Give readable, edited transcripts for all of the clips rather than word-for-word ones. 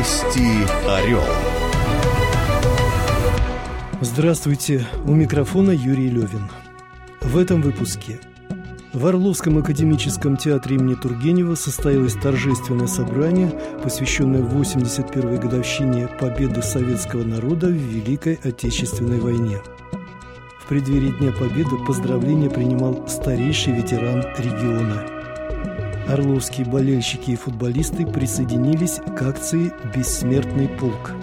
Вести Орел. Здравствуйте, у микрофона Юрий Левин. В этом выпуске. В Орловском академическом театре имени Тургенева состоялось торжественное собрание, посвященное 81-й годовщине победы советского народа в Великой Отечественной войне. В преддверии Дня Победы поздравления принимал старейший ветеран региона. Орловские болельщики и футболисты присоединились к акции «Бессмертный полк».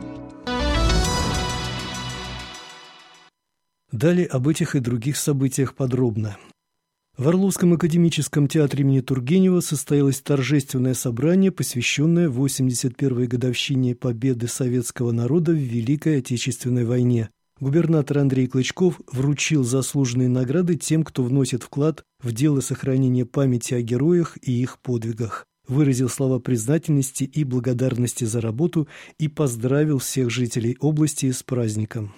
Далее об этих и других событиях подробно. В Орловском академическом театре имени Тургенева состоялось торжественное собрание, посвященное 81-й годовщине победы советского народа в Великой Отечественной войне. Губернатор Андрей Клычков вручил заслуженные награды тем, кто вносит вклад в дело сохранения памяти о героях и их подвигах. Выразил слова признательности и благодарности за работу и поздравил всех жителей области с праздником.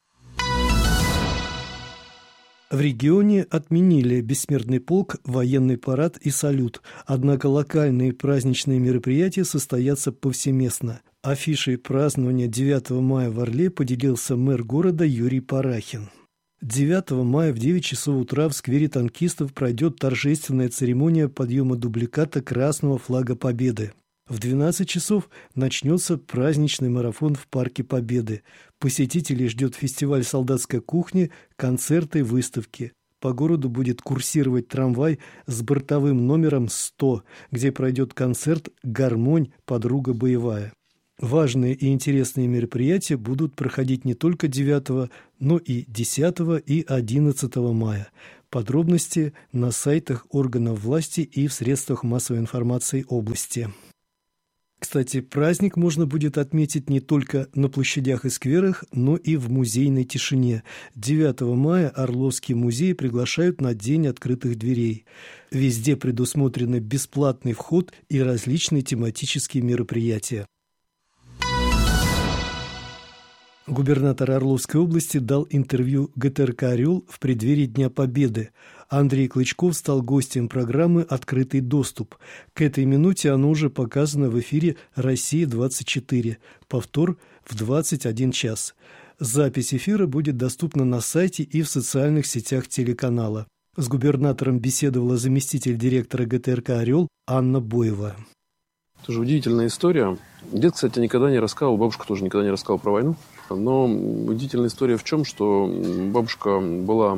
В регионе отменили бессмертный полк, военный парад и салют, однако локальные праздничные мероприятия состоятся повсеместно. Афишей празднования 9 мая в Орле поделился мэр города Юрий Парахин. 9 мая в 9 часов утра в сквере танкистов пройдет торжественная церемония подъема дубликата Красного флага Победы. В 12 часов начнется праздничный марафон в Парке Победы. Посетителей ждет фестиваль солдатской кухни, концерты, выставки. По городу будет курсировать трамвай с бортовым номером 100, где пройдет концерт «Гармонь. Подруга боевая». Важные и интересные мероприятия будут проходить не только 9, но и 10 и 11 мая. Подробности на сайтах органов власти и в средствах массовой информации области. Кстати, праздник можно будет отметить не только на площадях и скверах, но и в музейной тишине. 9 мая Орловские музеи приглашают на День открытых дверей. Везде предусмотрены бесплатный вход и различные тематические мероприятия. Губернатор Орловской области дал интервью ГТРК «Орел» в преддверии Дня Победы. Андрей Клычков стал гостем программы «Открытый доступ». К этой минуте оно уже показано в эфире «Россия-24». Повтор в 21 час. Запись эфира будет доступна на сайте и в социальных сетях телеканала. С губернатором беседовала заместитель директора ГТРК «Орел» Анна Боева. Это же удивительная история. Дед, кстати, никогда не рассказывал, бабушка тоже никогда не рассказывала про войну. Но удивительная история в чем, что бабушка была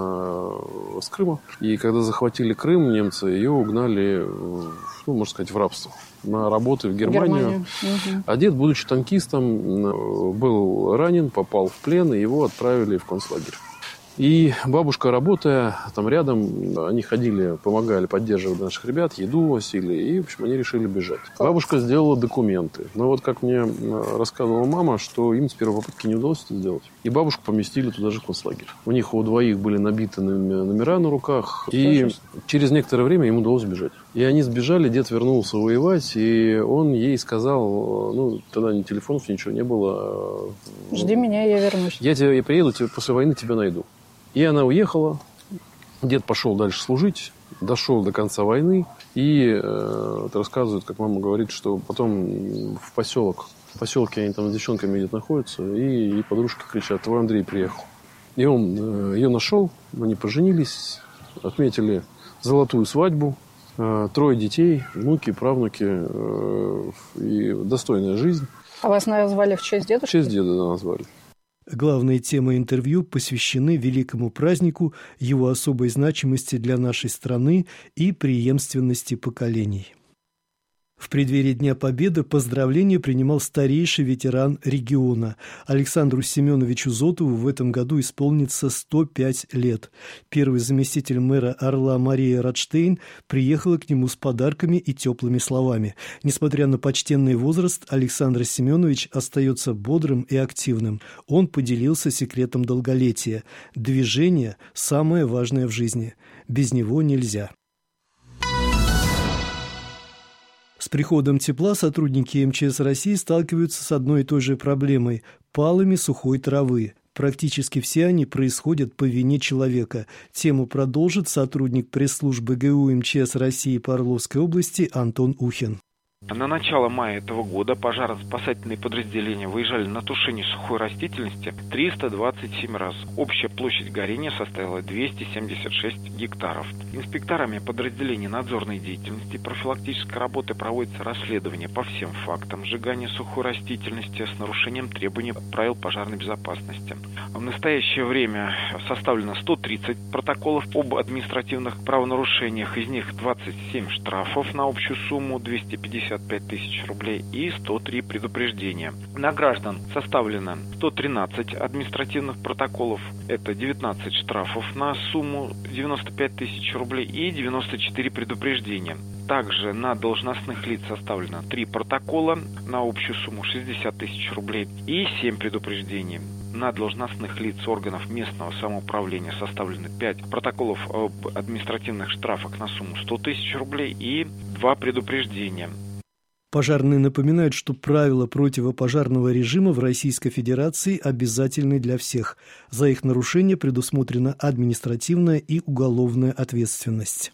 с Крыма, и когда захватили Крым, немцы ее угнали, можно сказать, в рабство на работы в Германию. Угу. А дед, будучи танкистом, был ранен, попал в плен, и его отправили в концлагерь. И бабушка, работая там рядом, они ходили, помогали, поддерживали наших ребят, еду носили, и, в общем, они решили бежать. Бабушка сделала документы. Но вот как мне рассказывала мама, что им с первой попытки не удалось это сделать. И бабушку поместили туда же в концлагерь. У них у двоих были набиты номера на руках, и через некоторое время им удалось бежать. И они сбежали, дед вернулся воевать, и он ей сказал, тогда ни телефонов, ничего не было. Жди меня, я вернусь. Я приеду, после войны тебя найду. И она уехала, дед пошел дальше служить, дошел до конца войны. И это рассказывают, как мама говорит, что потом в поселке они там с девчонками где-то находятся, и подружки кричат: «Твой Андрей приехал». И он ее нашел, они поженились, отметили золотую свадьбу, 3 детей, внуки, правнуки, и достойная жизнь. А вас назвали в честь дедушки? В честь деда назвали. Главные темы интервью посвящены великому празднику, его особой значимости для нашей страны и преемственности поколений. В преддверии Дня Победы поздравления принимал старейший ветеран региона. Александру Семеновичу Зотову в этом году исполнится 105 лет. Первый заместитель мэра Орла Мария Радштейн приехала к нему с подарками и теплыми словами. Несмотря на почтенный возраст, Александр Семенович остается бодрым и активным. Он поделился секретом долголетия. Движение – самое важное в жизни. Без него нельзя. С приходом тепла сотрудники МЧС России сталкиваются с одной и той же проблемой – палами сухой травы. Практически все они происходят по вине человека. Тему продолжит сотрудник пресс-службы ГУ МЧС России по Орловской области Антон Ухин. На начало мая этого года пожаро-спасательные подразделения выезжали на тушение сухой растительности 327 раз. Общая площадь горения составила 276 гектаров. Инспекторами подразделений надзорной деятельности и профилактической работы проводится расследование по всем фактам сжигания сухой растительности с нарушением требований правил пожарной безопасности. В настоящее время составлено 130 протоколов об административных правонарушениях, из них 27 штрафов на общую сумму 255 тысяч рублей и 103 предупреждения. На граждан составлено 113 административных протоколов, это 19 штрафов на сумму 95 тысяч рублей и 94 предупреждения. Также на должностных лиц составлено 3 протокола на общую сумму 60 тысяч рублей и 7 предупреждений. На должностных лиц органов местного самоуправления составлены 5 протоколов об административных штрафах на сумму 100 тысяч рублей и 2 предупреждения. Пожарные напоминают, что правила противопожарного режима в Российской Федерации обязательны для всех. За их нарушение предусмотрена административная и уголовная ответственность.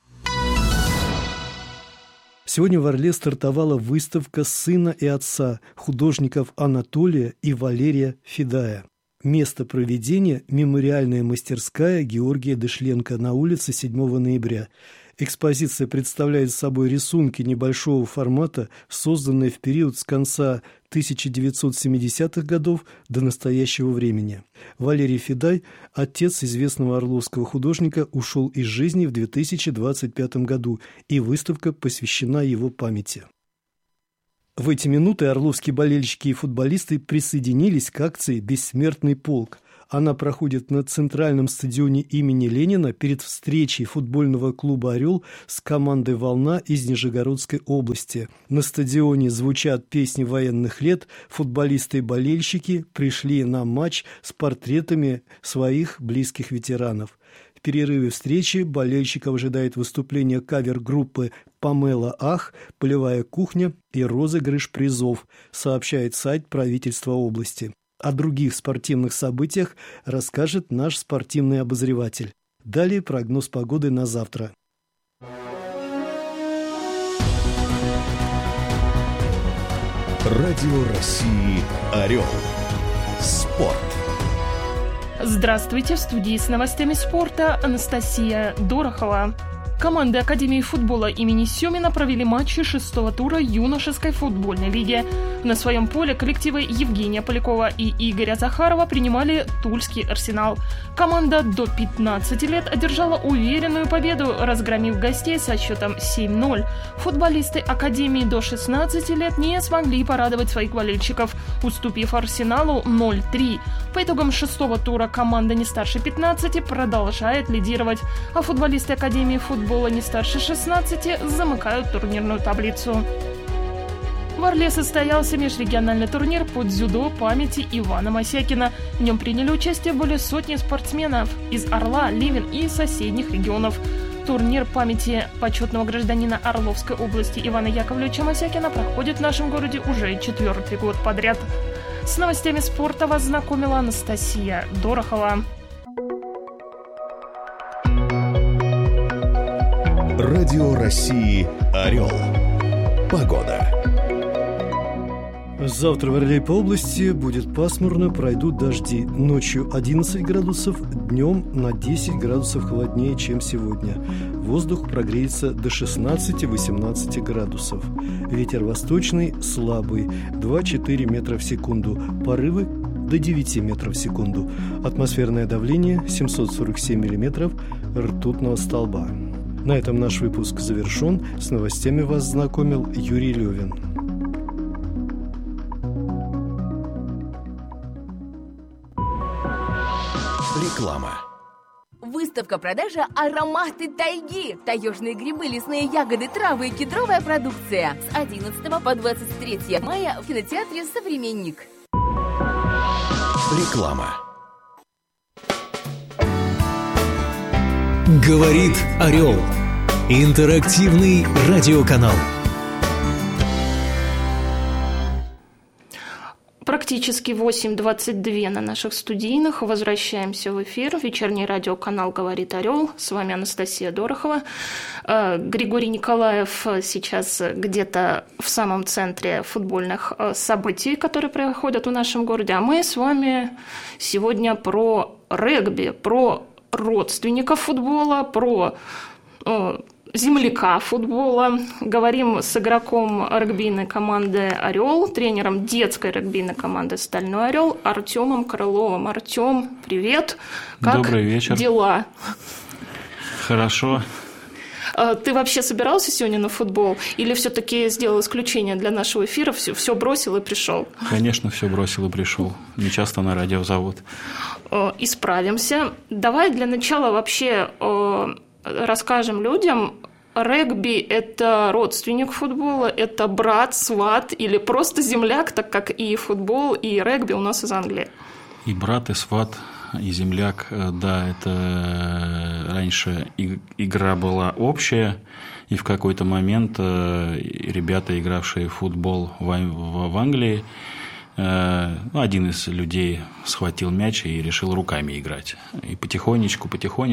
Сегодня в Орле стартовала выставка сына и отца художников Анатолия и Валерия Федая. Место проведения – мемориальная мастерская Георгия Дышленко на улице 7 ноября. Экспозиция представляет собой рисунки небольшого формата, созданные в период с конца 1970-х годов до настоящего времени. Валерий Федай, отец известного орловского художника, ушел из жизни в 2025 году, и выставка посвящена его памяти. В эти минуты орловские болельщики и футболисты присоединились к акции «Бессмертный полк». Она проходит на центральном стадионе имени Ленина перед встречей футбольного клуба «Орел» с командой «Волна» из Нижегородской области. На стадионе звучат песни военных лет, футболисты и болельщики пришли на матч с портретами своих близких ветеранов. В перерыве встречи болельщиков ожидает выступление кавер-группы «Памела Ах», «Полевая кухня» и розыгрыш призов, сообщает сайт правительства области. О других спортивных событиях расскажет наш спортивный обозреватель. Далее прогноз погоды на завтра. Радио России «Орел». Спорт. Здравствуйте, в студии с новостями спорта Анастасия Дорохова. Команды Академии футбола имени Семина провели матчи 6-го тура юношеской футбольной лиги. На своем поле коллективы Евгения Полякова и Игоря Захарова принимали Тульский Арсенал. Команда до 15 лет одержала уверенную победу, разгромив гостей со счетом 7-0. Футболисты Академии до 16 лет не смогли порадовать своих болельщиков, уступив Арсеналу 0-3. По итогам 6-го тура команда не старше 15 продолжает лидировать, а футболисты Академии футбола не старше 16 замыкают турнирную таблицу. В Орле состоялся межрегиональный турнир по дзюдо памяти Ивана Мосякина. В нем приняли участие более сотни спортсменов из Орла, Ливен и соседних регионов. Турнир памяти почетного гражданина Орловской области Ивана Яковлевича Мосякина проходит в нашем городе уже 4-й год подряд. С новостями спорта вас знакомила Анастасия Дорохова. Радио России «Орел». Погода. Завтра в Орле и по области будет пасмурно, пройдут дожди. Ночью 11 градусов, днем на 10 градусов холоднее, чем сегодня. Воздух прогреется до 16-18 градусов. Ветер восточный слабый, 2-4 метра в секунду. Порывы до 9 метров в секунду. Атмосферное давление 747 миллиметров ртутного столба. На этом наш выпуск завершен. С новостями вас знакомил Юрий Левин. Реклама. Выставка-продажа «Ароматы тайги». Таежные грибы, лесные ягоды, травы и кедровая продукция. С 11 по 23 мая в кинотеатре «Современник». Реклама. Говорит Орел. Интерактивный радиоканал. Практически 8:22 на наших студийных. Возвращаемся в эфир. Вечерний радиоканал «Говорит Орел». С вами Анастасия Дорохова. Григорий Николаев сейчас где-то в самом центре футбольных событий, которые происходят в нашем городе. А мы с вами сегодня про регби, про родственников футбола, про земляка футбола. Говорим с игроком регбийной команды «Орел», тренером детской регбийной команды «Стальной Орел» Артемом Крыловым. Артем, привет. Как Добрый вечер. Дела? Хорошо. Ты вообще собирался сегодня на футбол? Или все-таки сделал исключение для нашего эфира, все бросил и пришел? Конечно, все бросил и пришел. Не часто на радио зовут. Исправимся. Давай для начала вообще расскажем людям, регби – это родственник футбола, это брат, сват или просто земляк, так как и футбол, и регби у нас из Англии. И брат, и сват, и земляк, да, это раньше игра была общая, и в какой-то момент ребята, игравшие в футбол в Англии, один из людей схватил мяч и решил руками играть. И потихонечку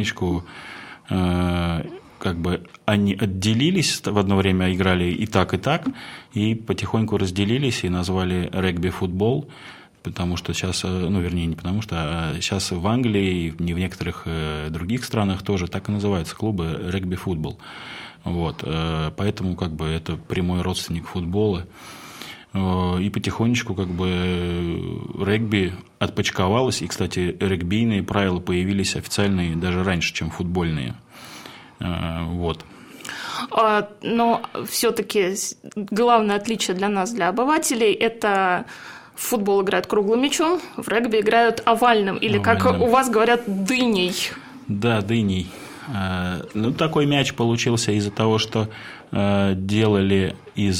как бы они отделились, в одно время играли и так, и потихоньку разделились и назвали регби-футбол, потому что сейчас, не потому что, а сейчас в Англии и в некоторых других странах тоже так и называются клубы регби-футбол. Вот, поэтому как бы это прямой родственник футбола. И потихонечку как бы регби отпочковалось. И, кстати, регбийные правила появились официальные даже раньше, чем футбольные. Вот. Но все-таки главное отличие для нас, для обывателей, это в футбол играют круглым мячом, в регби играют овальным, или, как у вас говорят, дыней. Да, дыней. Такой мяч получился из-за того, что делали из